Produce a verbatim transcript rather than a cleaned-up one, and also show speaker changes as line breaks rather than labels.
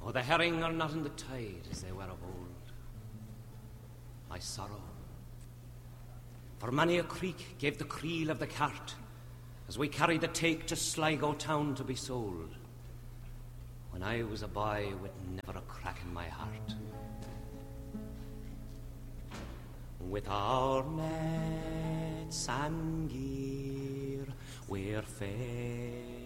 Oh, the herring are not in the tide as they were of old. My sorrow, for many a creek gave the creel of the cart as we carried the take to Sligo town to be sold, when I was a boy with never a crack in my heart. With our nets and gear, we're fair